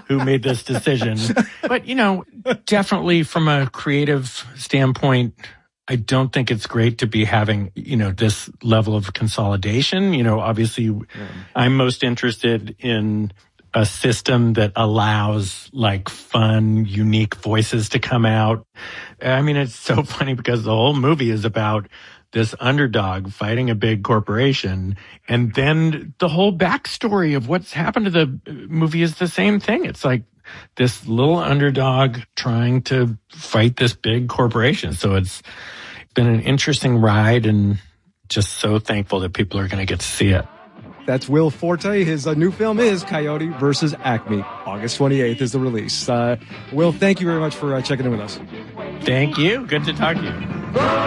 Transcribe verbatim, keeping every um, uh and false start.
who made this decision. But, you know, definitely from a creative standpoint, I don't think it's great to be having, you know, this level of consolidation. You know, obviously, yeah. I'm most interested in a system that allows like fun, unique voices to come out. I mean, it's so funny because the whole movie is about this underdog fighting a big corporation. And then the whole backstory of what's happened to the movie is the same thing. It's like this little underdog trying to fight this big corporation. So it's been an interesting ride and just so thankful that people are going to get to see it. That's Will Forte. His uh, new film is Coyote versus Acme. August twenty-eighth is the release. Uh, Will, thank you very much for uh, checking in with us. Thank you. Good to talk to you.